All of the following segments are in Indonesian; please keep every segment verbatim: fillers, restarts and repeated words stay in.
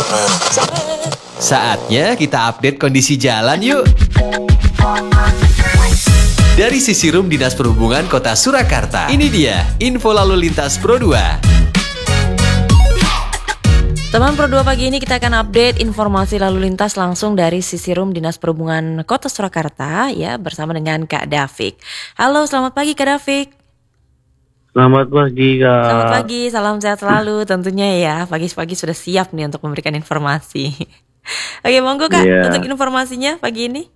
Saatnya kita update kondisi jalan yuk. Dari Sisi Room Dinas Perhubungan Kota Surakarta, ini dia info lalu lintas Pro dua. Teman Pro dua pagi ini kita akan update informasi lalu lintas langsung dari Sisi Room Dinas Perhubungan Kota Surakarta ya, bersama dengan Kak Davik. Halo, selamat pagi Kak Davik. Selamat pagi Kak. Selamat pagi, salam sehat selalu tentunya ya. Pagi-pagi sudah siap nih untuk memberikan informasi. Oke, monggo Kak, yeah. untuk informasinya pagi ini.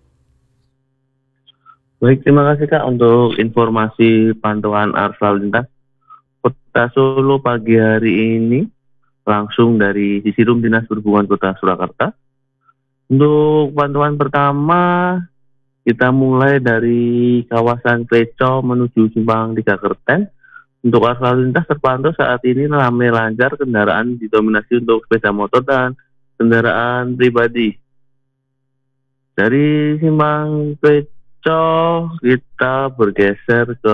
Baik, terima kasih Kak untuk informasi pantauan arus lalu lintas Kota Solo pagi hari ini langsung dari Sisi Room Dinas Perhubungan Kota Surakarta. Untuk pantauan pertama kita mulai dari kawasan Kleco menuju Simpang Tiga Kerten. Untuk arus lalu lintas terpantau saat ini ramai lancar, kendaraan didominasi untuk sepeda motor dan kendaraan pribadi. Dari Simpang Kleco kita bergeser ke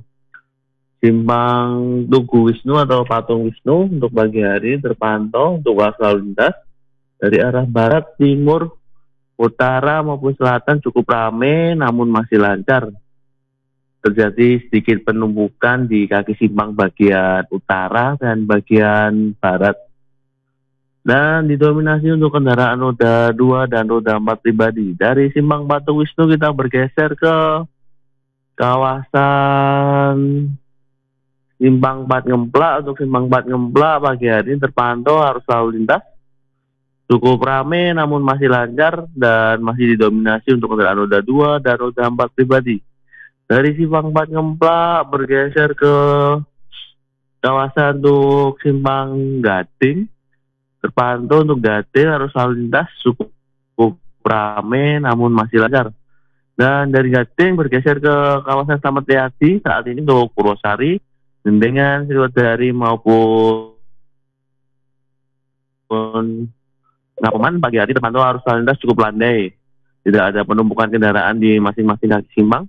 Simpang Tugu Wisnu atau Patung Wisnu. Untuk pagi hari terpantau untuk arus lalu lintas dari arah barat, timur, utara maupun selatan cukup ramai namun masih lancar. Terjadi sedikit penumpukan di kaki simpang bagian utara dan bagian barat. Dan didominasi untuk kendaraan roda dua dan roda empat pribadi. Dari Simpang Patung Wisnu kita bergeser ke kawasan Simpang Empat Ngemplak. Untuk Simpang Empat Ngemplak pagi hari ini terpantau arus lalu lintas cukup ramai namun masih lancar dan masih didominasi untuk kendaraan roda dua dan roda empat pribadi. Dari Simpang Empat Ngemplak bergeser ke kawasan untuk Simpang Gading. Terpantau untuk Gading arus lalu lintas cukup, cukup ramai namun masih lancar. Dan dari Gading bergeser ke kawasan Slamet Riyadi saat ini untuk Purwosari, Gendengan, Sriwedari maupun Ngapeman pagi hari terpantau arus lalu lintas cukup landai. Tidak ada penumpukan kendaraan di masing-masing kaki simpang.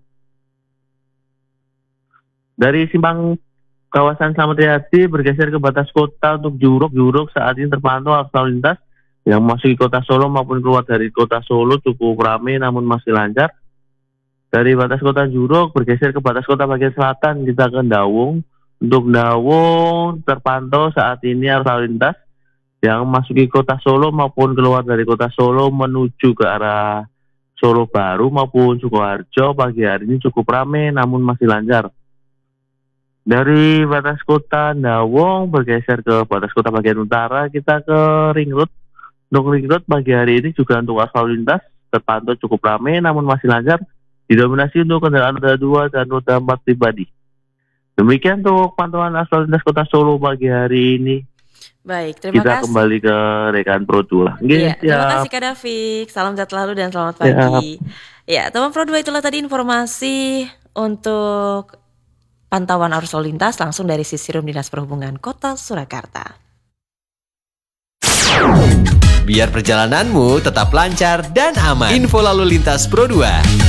Dari simpang kawasan Slamet Riyadi bergeser ke batas kota untuk Juruk-Juruk saat ini terpantau arus lalu lintas yang memasuki kota Solo maupun keluar dari kota Solo cukup ramai namun masih lancar. Dari batas kota Juruk bergeser ke batas kota bagian selatan kita ke Dawung. Untuk Dawung terpantau saat ini arus lalu lintas yang memasuki kota Solo maupun keluar dari kota Solo menuju ke arah Solo Baru maupun Sukoharjo pagi hari ini cukup ramai namun masih lancar. Dari batas kota Dawung bergeser ke batas kota bagian utara kita ke Ring Road. Untuk Ring Road pagi hari ini juga untuk arus lalu lintas terpantau cukup ramai namun masih lancar, didominasi untuk kendaraan roda dua dan roda empat pribadi. Demikian untuk pantauan arus lalu lintas Kota Solo pagi hari ini. Baik, terima kita kasih. Kita kembali ke rekan Pro dua. Iya, terima kasih Kak Davik. Salam sehat selalu dan selamat pagi. Ya, teman Pro dua, itulah tadi informasi untuk pantauan arus lalu lintas langsung dari Sisi Room Dinas Perhubungan Kota Surakarta. Biar perjalananmu tetap lancar dan aman. Info lalu lintas Pro dua.